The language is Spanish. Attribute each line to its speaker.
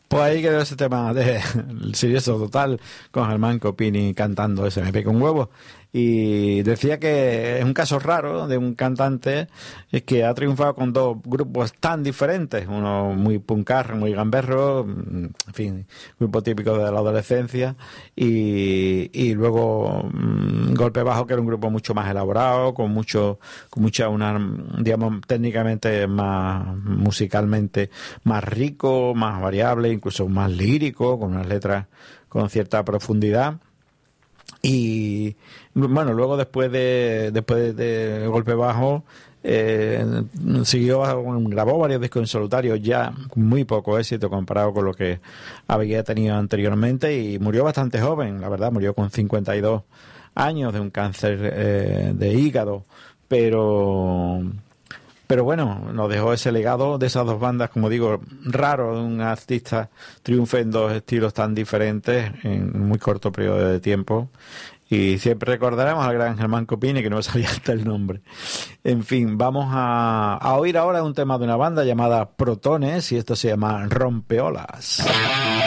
Speaker 1: Pues ahí quedó ese tema de Siniestro Total, con Germán Copini cantando ese Me pica un huevo. Y decía que es un caso raro de un cantante que ha triunfado con dos grupos tan diferentes, uno muy puncarro, muy gamberro, en fin, grupo típico de la adolescencia, y luego Golpe Bajo, que era un grupo mucho más elaborado, con mucha digamos, técnicamente más, musicalmente más rico, más variable, incluso más lírico, con unas letras con cierta profundidad. Y bueno, luego después de Golpe Bajo grabó varios discos en solitario, ya con muy poco éxito comparado con lo que había tenido anteriormente, y murió bastante joven, la verdad, murió con 52 años de un cáncer de hígado, pero bueno, nos dejó ese legado de esas dos bandas, como digo, raro de un artista triunfe en dos estilos tan diferentes en un muy corto periodo de tiempo. Y siempre recordaremos al gran Germán Copini, que no me sabía hasta el nombre. En fin, vamos a oír ahora un tema de una banda llamada Protones, y esto se llama Rompeolas.